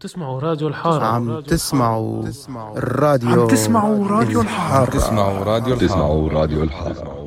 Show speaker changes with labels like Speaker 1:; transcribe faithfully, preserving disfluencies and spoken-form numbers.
Speaker 1: تسمعوا راديو الحارة.
Speaker 2: عم تسمعوا الراديو
Speaker 3: عم تسمعوا راديو الحارة.
Speaker 4: تسمعوا راديو الحارة.
Speaker 5: تسمعوا راديو الحارة.